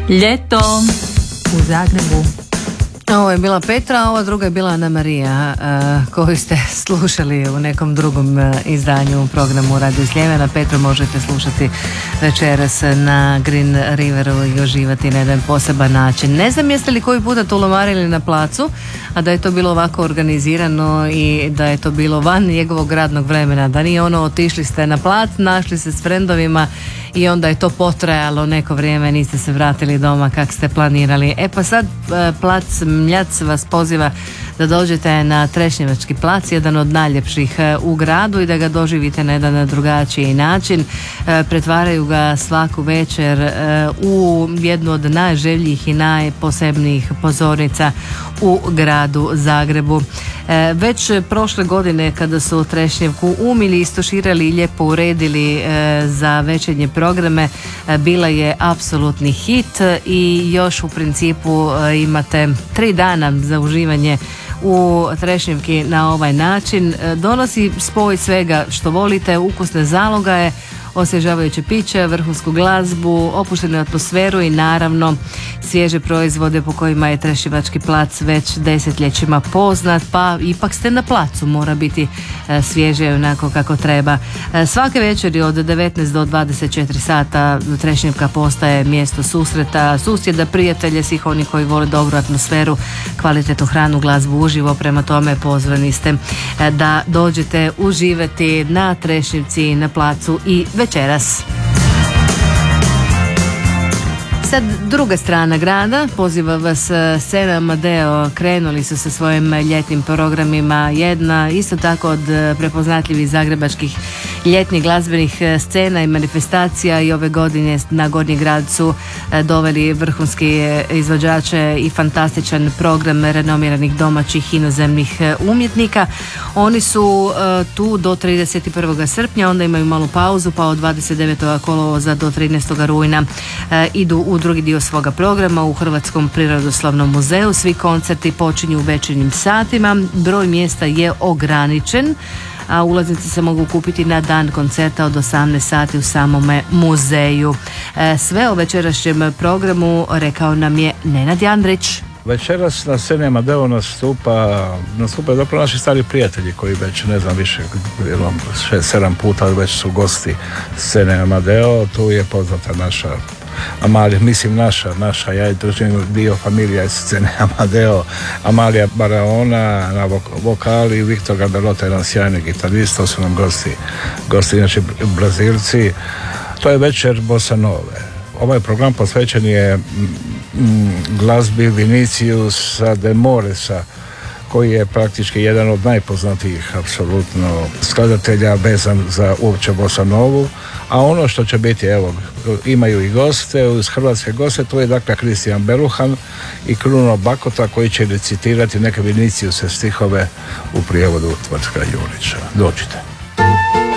Ljeto u Zagrebu. Ovo je bila Petra, a ova druga je bila Ana Marija, koju ste slušali u nekom drugom izdanju u programu Radio Sljemena. Petru možete slušati večeras na Green Riveru i uživati na jedan poseban način. Ne znam jeste li koji puta tulomarili na placu, a da je to bilo ovako organizirano i da je to bilo van njegovog radnog vremena, da nije ono otišli ste na plac, našli se s frendovima i onda je to potrajalo neko vrijeme, niste se vratili doma kak ste planirali. E pa sad plac Mljac vas poziva da dođete na Trešnjevački plac, jedan od najljepših u gradu, i da ga doživite na jedan drugačiji način. Pretvaraju ga svaku večer u jednu od najželjnijih i najposebnijih pozornica u gradu Zagrebu. Već prošle godine kada su Trešnjevku umili, istuširali i lijepo uredili za večernje programe, bila je apsolutni hit i još u principu imate 3 dana za uživanje u Trešnjevki na ovaj način. Donosi spoj svega što volite, ukusne zalogaje, osvježavajuće piće, vrhunsku glazbu, opuštenu atmosferu i naravno svježe proizvode po kojima je Trešnjevački plac već desetljećima poznat, pa ipak ste na placu, mora biti svježe onako kako treba. Svake večeri od 19 do 24 sata Trešnjevka postaje mjesto susreta susjeda, prijatelja, svih oni koji vole dobru atmosferu, kvalitetnu hranu, glazbu uživo. Prema tome pozvani ste da dođete uživati na Trešnjevci, na placu i večeras. Sad druga strana grada, poziva vas scena Amadeo, krenuli su sa svojim ljetnim programima, jedna isto tako od prepoznatljivih zagrebačkih ljetnih glazbenih scena i manifestacija, i ove godine na Gornji grad su doveli vrhunski izvođače i fantastičan program renomiranih domaćih inozemnih umjetnika. Oni su tu do 31. srpnja, onda imaju malu pauzu, pa od 29. kolovoza do 13. rujna idu u drugi dio svoga programa u Hrvatskom prirodoslovnom muzeju. Svi koncerti počinju u večernjim satima, broj mjesta je ograničen, a ulaznice se mogu kupiti na dan koncerta od 18 sati u samome muzeju. Sve o večerašnjem programu rekao nam je Nenad Jandrić. Večeras na sceni Amadeo nastupaju zapravo naši stari prijatelji koji već ne znam više 6-7 puta već su gosti scene Amadeo. Tu je poznata naša Amalija, mislim naša, ja držim dio familija iz scene Amadeo, Amalija Baraona na vokali, Viktor Gabelota, jedan sjajni gitarista, su nam gosti inače Brazilci. To je večer bossa nove. Ovaj program posvećen je glazbi Viniciusa de Moresa, koji je praktički jedan od najpoznatijih apsolutno skladatelja vezan za uopće bossa novu. A ono što će biti, evo, imaju i goste, uz hrvatske goste, to je dakle Kristijan Beluhan i Kruno Bakota, koji će recitirati neke Viniciuse stihove u prijevodu Tvrtka Jurića. Dođite.